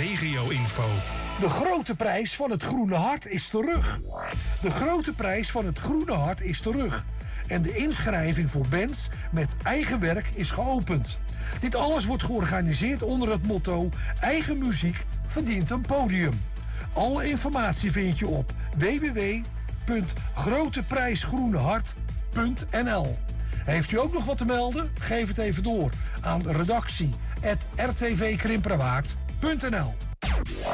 regio-info. De grote prijs van het Groene Hart is terug. De grote prijs van het Groene Hart is terug. En de inschrijving voor bands met eigen werk is geopend. Dit alles wordt georganiseerd onder het motto: eigen muziek verdient een podium. Alle informatie vind je op www.groteprijsgroenehart.nl. Heeft u ook nog wat te melden? Geef het even door aan redactie@rtvkrimperwaard.nl.